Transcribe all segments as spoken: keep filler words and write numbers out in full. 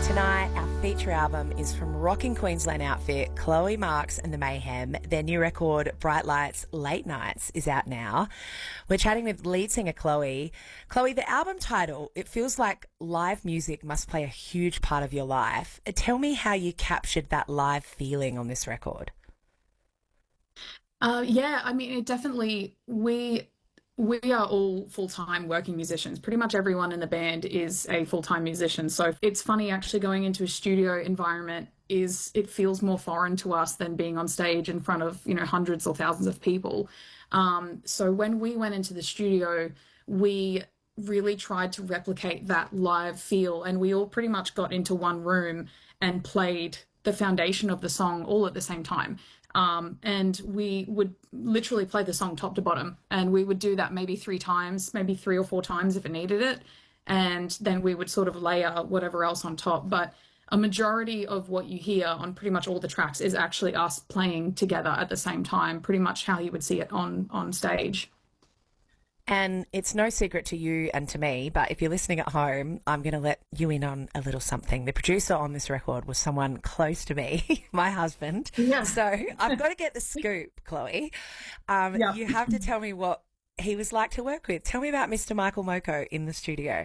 Tonight, our feature album is from rocking Queensland outfit Chloe Marks and the Mayhem. Their new record, Bright Lights, Late Nights, is out now. We're chatting with lead singer Chloe. Chloe, the album title, it feels like live music must play a huge part of your life. Tell me how you captured that live feeling on this record. Uh, yeah, I mean, it definitely, we we are all full-time working musicians. Pretty much everyone in the band is a full-time musician. So it's funny actually going into a studio environment is it feels more foreign to us than being on stage in front of, you know, hundreds or thousands of people. Um, so when we went into the studio, we really tried to replicate that live feel, and we all pretty much got into one room and played the foundation of the song all at the same time. Um, and we would literally play the song top to bottom, and we would do that maybe three times, maybe three or four times if it needed it. And then we would sort of layer whatever else on top. But a majority of what you hear on pretty much all the tracks is actually us playing together at the same time, pretty much how you would see it on, on stage. And it's no secret to you and to me, but if you're listening at home, I'm going to let you in on a little something. The producer on this record was someone close to me, my husband. Yeah. So I've got to get the scoop, Chloe. Um, Yeah. You have to tell me what he was like to work with. Tell me about Mister Michael Moko in the studio.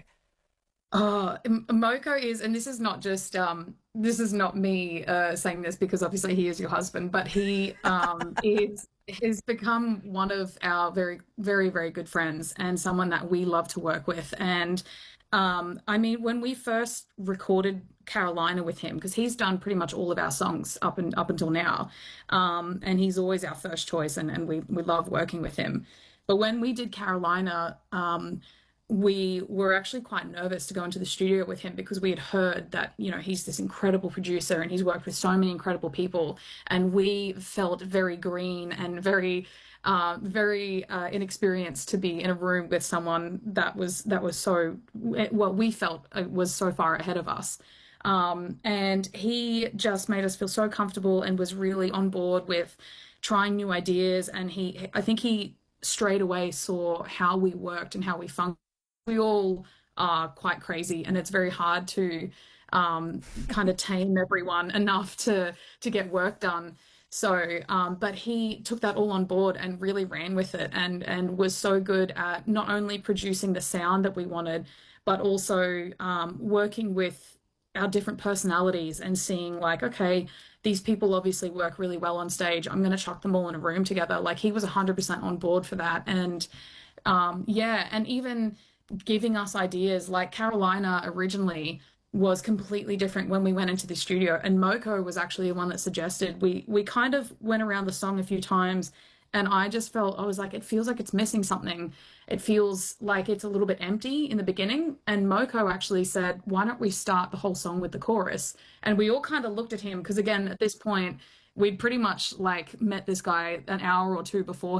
Oh, M- Moko is, and this is not just, um, this is not me uh, saying this because obviously he is your husband, but he um, is has become one of our very, very, very good friends and someone that we love to work with. And um, I mean, when we first recorded Carolina with him, because he's done pretty much all of our songs up and up until now, um, and he's always our first choice, and, and we we love working with him. But when we did Carolina, um, we were actually quite nervous to go into the studio with him because we had heard that, you know, he's this incredible producer and he's worked with so many incredible people. And we felt very green and very, uh, very uh, inexperienced to be in a room with someone that was that was so, what we felt uh, was so far ahead of us. Um, and he just made us feel so comfortable and was really on board with trying new ideas. And he, I think he straight away saw how we worked and how we functioned. We all are quite crazy, and it's very hard to um, kind of tame everyone enough to to get work done. So, um, but he took that all on board and really ran with it, and and was so good at not only producing the sound that we wanted, but also um, working with our different personalities and seeing like, okay, these people obviously work really well on stage. I'm going to chuck them all in a room together. Like he was one hundred percent on board for that, and um, yeah, and even giving us ideas. Like Carolina originally was completely different when we went into the studio, and Moko was actually the one that suggested we we kind of went around the song a few times, and I just felt I was like, it feels like it's missing something. It feels like it's a little bit empty in the beginning. And Moko actually said, why don't we start the whole song with the chorus? And we all kind of looked at him because again, at this point, we'd pretty much like met this guy an hour or two before